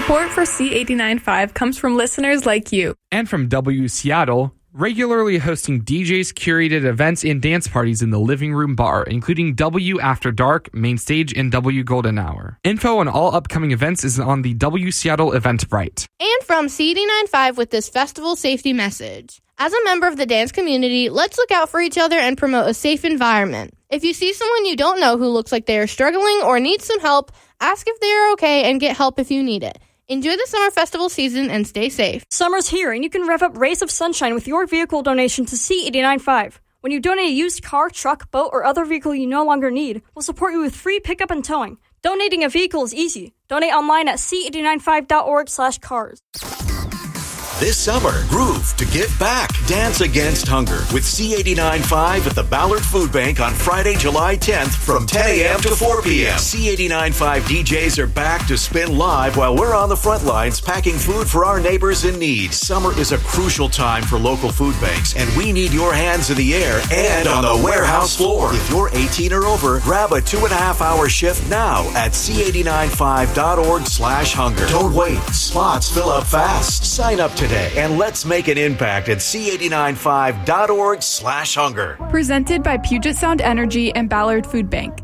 Support for C89.5 comes from listeners like you. And from W Seattle, regularly hosting DJs curated events and dance parties in the Living Room Bar, including W After Dark, Main Stage, and W Golden Hour. Info on all upcoming events is on the W Seattle Eventbrite. And from C89.5 with this festival safety message. As a member of the dance community, let's look out for each other and promote a safe environment. If you see someone you don't know who looks like they are struggling or needs some help, ask if they are okay and get help if you need it. Enjoy the summer festival season and stay safe. Summer's here, and you can rev up Rays of Sunshine with your vehicle donation to C89.5. When you donate a used car, truck, boat, or other vehicle you no longer need, we'll support you with free pickup and towing. Donating a vehicle is easy. Donate online at c89.5.org/cars. This summer, groove to give back. Dance Against Hunger with C89.5 at the Ballard Food Bank on Friday, July 10th from 10 a.m. to 4 p.m. C89.5 DJs are back to spin live while we're on the front lines packing food for our neighbors in need. Summer is a crucial time for local food banks, and we need your hands in the air and on the warehouse floor. If you're 18 or over, grab a 2.5-hour shift now at c89.5.org/hunger. Don't wait. Spots fill up fast. Sign up today and let's make an impact at c89.5.org/hunger. Presented by Puget Sound Energy and Ballard Food Bank.